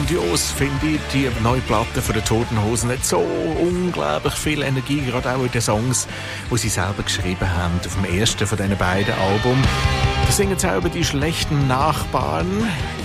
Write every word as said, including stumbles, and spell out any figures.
grandios finde ich die neue Platte von den Toten Hosen. Nicht so unglaublich viel Energie, gerade auch in den Songs, die sie selber geschrieben haben, auf dem ersten von diesen beiden Alben. Da singen sie auch über die schlechten Nachbarn.